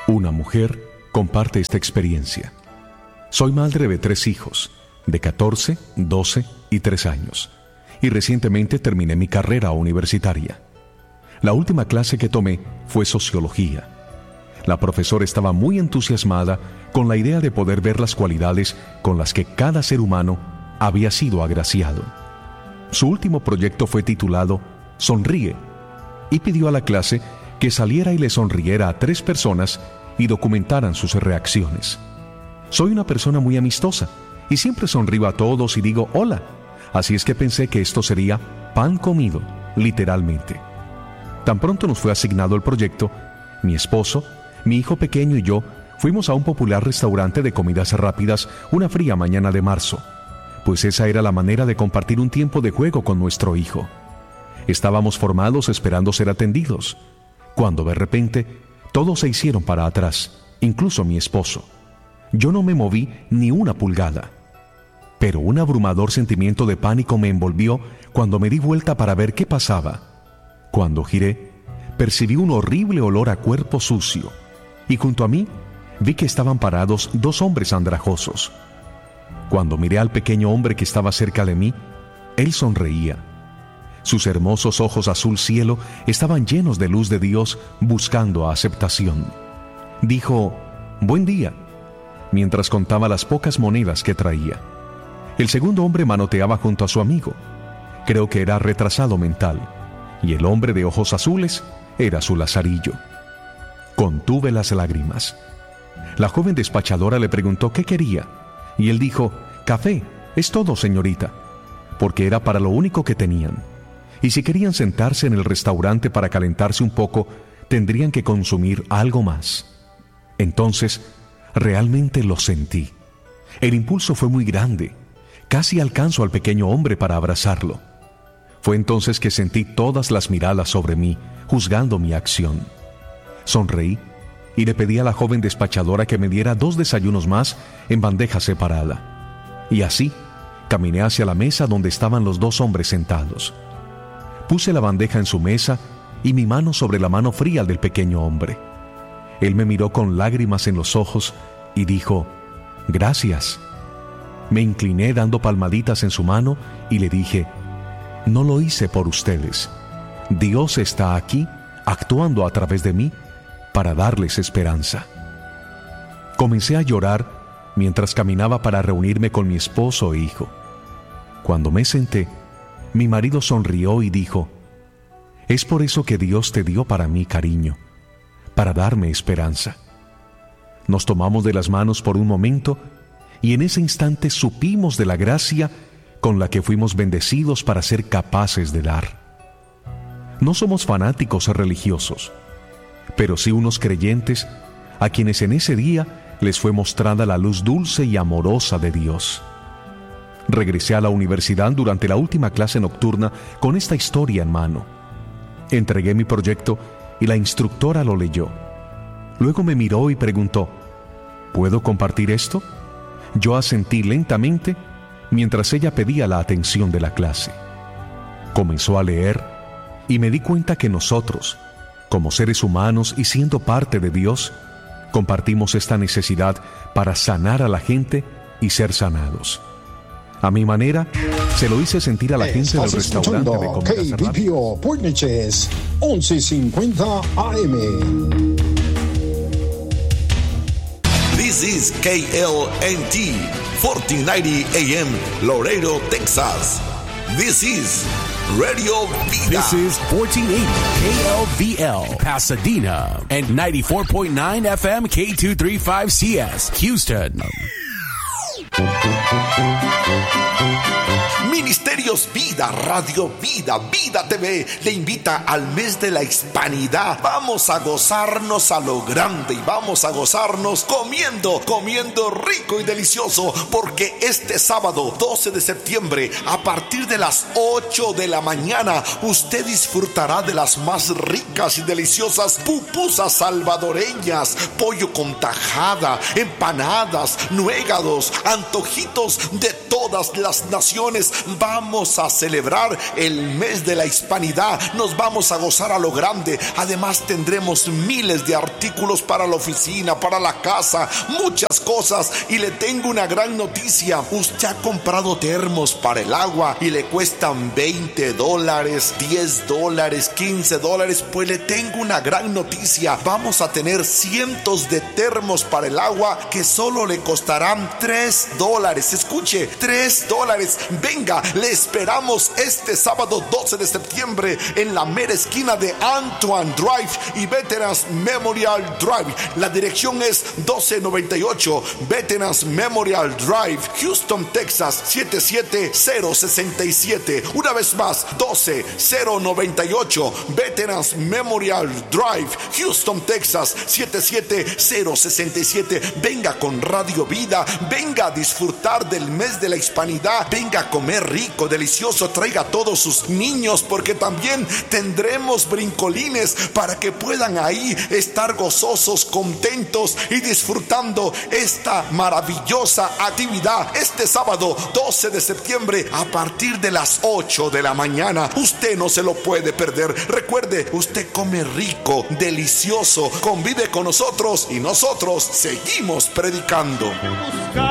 Una mujer comparte esta experiencia. Soy madre de 3 hijos, de 14, 12 y 3 años, y recientemente terminé mi carrera universitaria. La última clase que tomé fue sociología. La profesora estaba muy entusiasmada con la idea de poder ver las cualidades con las que cada ser humano había sido agraciado. Su último proyecto fue titulado Sonríe, y pidió a la clase que saliera y le sonriera a 3 personas y documentaran sus reacciones. Soy una persona muy amistosa y siempre sonrío a todos y digo hola, así es que pensé que esto sería pan comido, literalmente. Tan pronto nos fue asignado el proyecto, mi esposo, mi hijo pequeño y yo fuimos a un popular restaurante de comidas rápidas una fría mañana de marzo, pues esa era la manera de compartir un tiempo de juego con nuestro hijo. Estábamos formados esperando ser atendidos, cuando de repente todos se hicieron para atrás, incluso mi esposo. Yo no me moví ni una pulgada, pero un abrumador sentimiento de pánico me envolvió cuando me di vuelta para ver qué pasaba. Cuando giré, percibí un horrible olor a cuerpo sucio, y junto a mí vi que estaban parados 2 hombres andrajosos. Cuando miré al pequeño hombre que estaba cerca de mí, él sonreía. Sus hermosos ojos azul cielo estaban llenos de luz de Dios buscando aceptación. Dijo, «Buen día», mientras contaba las pocas monedas que traía. El segundo hombre manoteaba junto a su amigo. Creo que era retrasado mental, y el hombre de ojos azules era su lazarillo. Contuve las lágrimas. La joven despachadora le preguntó qué quería, y él dijo, «Café, es todo, señorita», porque era para lo único que tenían. Y si querían sentarse en el restaurante para calentarse un poco, tendrían que consumir algo más. Entonces, realmente lo sentí. El impulso fue muy grande. Casi alcanzo al pequeño hombre para abrazarlo. Fue entonces que sentí todas las miradas sobre mí, juzgando mi acción. Sonreí y le pedí a la joven despachadora que me diera 2 desayunos más en bandeja separada. Y así, caminé hacia la mesa donde estaban los 2 hombres sentados. Puse la bandeja en su mesa y mi mano sobre la mano fría del pequeño hombre. Él me miró con lágrimas en los ojos y dijo, «Gracias». Me incliné dando palmaditas en su mano y le dije, «No lo hice por ustedes. Dios está aquí actuando a través de mí para darles esperanza». Comencé a llorar mientras caminaba para reunirme con mi esposo e hijo. Cuando me senté, mi marido sonrió y dijo, «Es por eso que Dios te dio para mí, cariño, para darme esperanza». Nos tomamos de las manos por un momento y en ese instante supimos de la gracia con la que fuimos bendecidos para ser capaces de dar. No somos fanáticos religiosos, pero sí unos creyentes a quienes en ese día les fue mostrada la luz dulce y amorosa de Dios. Regresé a la universidad durante la última clase nocturna con esta historia en mano. Entregué mi proyecto y la instructora lo leyó. Luego me miró y preguntó, ¿puedo compartir esto? Yo asentí lentamente mientras ella pedía la atención de la clase. Comenzó a leer y me di cuenta que nosotros, como seres humanos y siendo parte de Dios, compartimos esta necesidad para sanar a la gente y ser sanados. A mi manera, se lo hice sentir a la gente del restaurante de comidas rápidas. KBPO Puerniches, 1150 AM. This is KLNT, 1490 AM, Laredo, Texas. This is Radio Vida. This is 1480 KLVL, Pasadena, and 94.9 FM K235CS, Houston. Ministerios Vida, Radio Vida, Vida TV le invita al mes de la hispanidad. Vamos a gozarnos a lo grande y vamos a gozarnos comiendo rico y delicioso, porque este sábado 12 de septiembre a partir de las 8 de la mañana usted disfrutará de las más ricas y deliciosas pupusas salvadoreñas, pollo con tajada, empanadas, nuegados, antojitos de todo todas las naciones. Vamos a celebrar el mes de la hispanidad. Nos vamos a gozar a lo grande. Además tendremos miles de artículos para la oficina, para la casa, muchas cosas. Y le tengo una gran noticia. Usted ha comprado termos para el agua y le cuestan $20, $10, $15. Pues le tengo una gran noticia. Vamos a tener cientos de termos para el agua que solo le costarán $3. Escuche, $3. Venga, le esperamos este sábado 12 de septiembre en la mera esquina de Antoine Drive y Veterans Memorial Drive. La dirección es 1298 Veterans Memorial Drive, Houston, Texas 77067. Una vez más, 12098 Veterans Memorial Drive, Houston, Texas 77067. Venga con Radio Vida, venga a disfrutar del mes de la hispanidad, venga a comer rico, delicioso, traiga a todos sus niños porque también tendremos brincolines para que puedan ahí estar gozosos, contentos y disfrutando esta maravillosa actividad este sábado 12 de septiembre a partir de las 8 de la mañana. Usted no se lo puede perder. Recuerde, usted come rico, delicioso, convive con nosotros y nosotros seguimos predicando.